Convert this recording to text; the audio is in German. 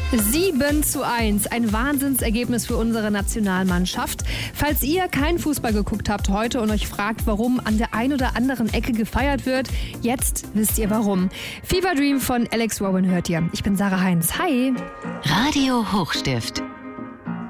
7:1, ein Wahnsinnsergebnis für unsere Nationalmannschaft. Falls ihr keinen Fußball geguckt habt heute und euch fragt, warum an der ein oder anderen Ecke gefeiert wird, jetzt wisst ihr warum. Fever Dream von Alex Rowan hört ihr. Ich bin Sarah Heinz. Hi! Radio Hochstift.